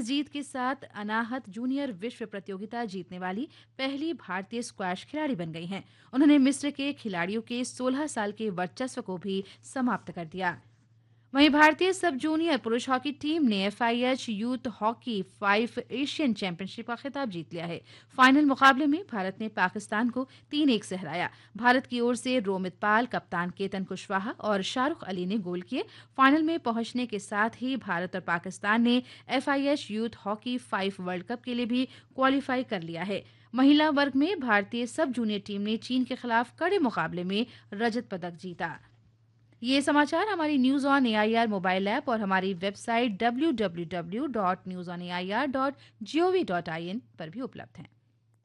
इस जीत के साथ अनाहत जूनियर विश्व प्रतियोगिता जीतने वाली पहली भारतीय स्क्वैश खिलाड़ी बन गई हैं। उन्होंने मिस्र के खिलाड़ियों के 16 साल के वर्चस्व को भी समाप्त कर दिया। वहीं भारतीय सब जूनियर पुरुष हॉकी टीम ने FIH youth hockey 5 Asian championship का खिताब जीत लिया है। फाइनल मुकाबले में भारत ने पाकिस्तान को 3-1 से हराया। भारत की ओर से रोमित पाल, कप्तान केतन कुशवाहा और शाहरुख अली ने गोल किए। फाइनल में पहुंचने के साथ ही भारत और पाकिस्तान ने FIH youth hockey 5 world cup के लिए भी क्वालिफाई कर लिया है। महिला वर्ग में भारतीय सब जूनियर टीम ने चीन के खिलाफ कड़े मुकाबले में रजत पदक जीता। ये समाचार हमारी news on AIR mobile app और हमारी वेबसाइट www.newsonair.gov.in पर भी उपलब्ध हैं।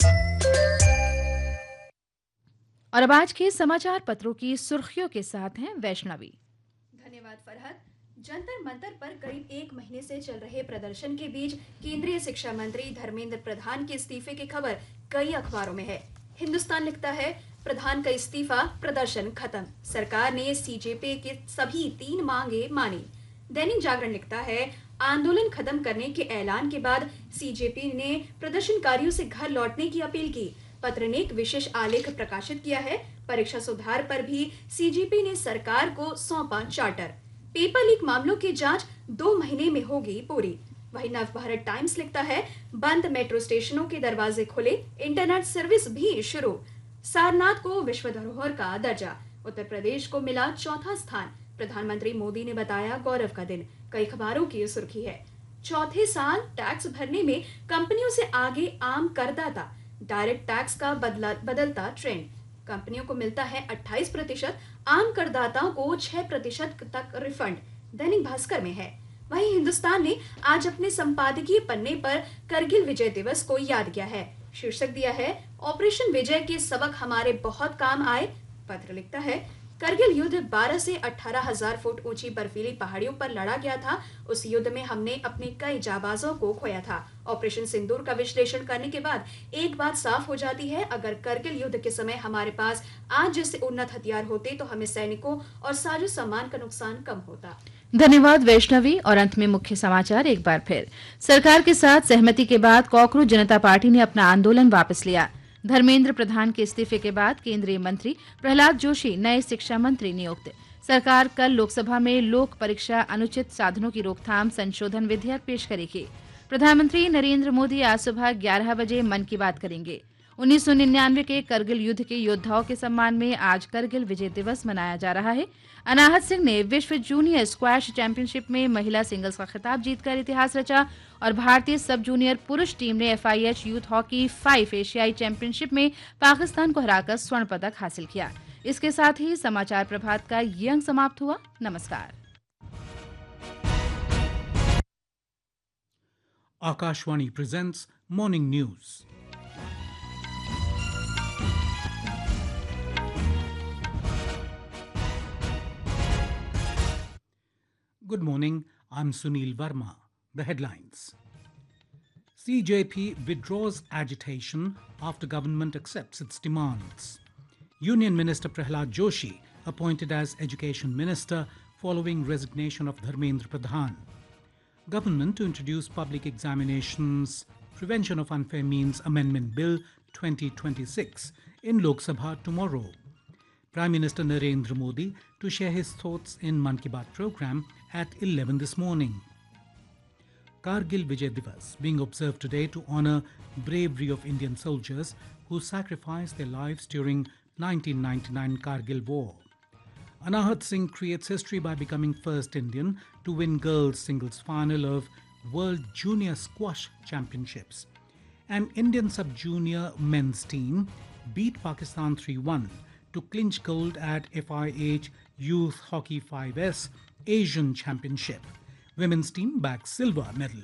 और अब आज के समाचार पत्रों की सुर्खियों के साथ हैं वैष्णवी। धन्यवाद फरहत। जंतर मंतर पर करीब 1 महीने से चल रहे प्रदर्शन के बीच केंद्रीय शिक्षा मंत्री धर्मेंद्र प्रधान के इस्तीफे की खबर कई अखबारों में है। हिंदुस्तान लिखता है, प्रधान का इस्तीफा, प्रदर्शन खत्म, सरकार ने सीजेपी के सभी 3 मांगे मानी। दैनिक जागरण लिखता है, आंदोलन खत्म करने के ऐलान के बाद सीजेपी ने प्रदर्शनकारियों से घर लौटने की अपील की। पत्र ने एक विशेष आलेख प्रकाशित किया है। परीक्षा सुधार पर भी सीजेपी ने सरकार को सौंपा चार्टर। पेपर लीक मामलों की जांच 2 महीने में होगी पूरी। वहीं नवभारत टाइम्स लिखता है, बंद मेट्रो स्टेशनों के दरवाजे खुले, इंटरनेट सर्विस भी शुरू। सारनाथ को विश्व धरोहर का दर्जा, उत्तर प्रदेश को मिला 4था स्थान, प्रधानमंत्री मोदी ने बताया गौरव का दिन। कई अखबारों की सुर्खी है, चौथे साल टैक्स भरने में कंपनियों से आगे आम करदाता, डायरेक्ट टैक्स का बदलता ट्रेंड। कंपनियों को मिलता है 28%, आम करदाताओं को 6% तक रिफंड। दैनिक भास्कर में है। वहीं हिंदुस्तान ने आज अपने संपादकीय पन्ने पर करगिल विजय दिवस को याद किया है। शीर्षक दिया है, ऑपरेशन विजय के सबक हमारे बहुत काम आए। पत्र लिखता है, करगिल युद्ध 12 से 18,000 फुट ऊंची बर्फीली पहाड़ियों पर लड़ा गया था। उस युद्ध में हमने अपने कई जाबाजों को खोया था। ऑपरेशन सिंदूर का विश्लेषण करने के बाद एक बात साफ हो जाती है, अगर करगिल युद्ध के समय हमारे पास आज जैसे उन्नत हथियार होते तो हमें सैनिकों और साजो सामान का नुकसान कम होता। धन्यवाद वैष्णवी। और अंत में मुख्य समाचार एक बार फिर। सरकार के साथ सहमति के बाद कॉकरोच जनता पार्टी ने अपना आंदोलन वापस लिया। धर्मेंद्र प्रधान के इस्तीफे के बाद केंद्रीय मंत्री प्रहलाद जोशी नए शिक्षा मंत्री नियुक्त। सरकार कल लोकसभा में लोक परीक्षा अनुचित साधनों की रोकथाम संशोधन विधेयक पेश करेगी। प्रधानमंत्री नरेंद्र मोदी आज सुबह 11 बजे मन की बात करेंगे। 1999 के करगिल युद्ध के योद्धाओं के सम्मान में आज करगिल विजय दिवस मनाया जा रहा है। अनाहत सिंह ने विश्व जूनियर स्क्वैश चैंपियनशिप में महिला सिंगल्स का खिताब जीतकर इतिहास रचा और भारतीय सब जूनियर पुरुष टीम ने एफआईएच यूथ हॉकी 5 एशियाई चैंपियनशिप में पाकिस्तान को हराकर स्वर्ण पदक हासिल किया। इसके साथ ही समाचार प्रभात का ये अंक समाप्त हुआ। नमस्कार। Akashwani presents Morning News. Good morning, I'm Sunil Verma. The headlines. CJP withdraws agitation after government accepts its demands. Union Minister Prahlad Joshi appointed as Education Minister following resignation of Dharmendra Pradhan. Government to introduce Public Examinations Prevention of Unfair Means Amendment Bill 2026 in Lok Sabha tomorrow. Prime Minister Narendra Modi to share his thoughts in Mann Ki Baat program at 11 this morning. Kargil Vijay Divas being observed today to honor bravery of Indian soldiers who sacrificed their lives during 1999 Kargil War. Anahat Singh creates history by becoming first Indian to win girls singles final of World Junior Squash Championships. And Indian sub-junior men's team beat Pakistan 3-1 to clinch gold at FIH Youth Hockey 5S Asian Championship. Women's team bags silver medal.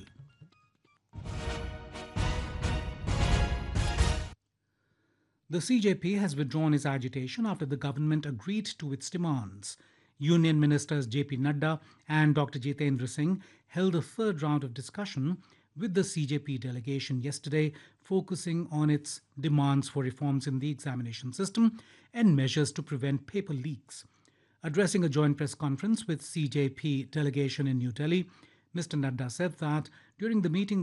The CJP has withdrawn its agitation after the government agreed to its demands. Union Ministers JP Nadda and Dr. Jitendra Singh held a third round of discussion with the CJP delegation yesterday, focusing on its demands for reforms in the examination system and measures to prevent paper leaks. Addressing a joint press conference with CJP delegation in New Delhi, Mr. Nadda said that during the meeting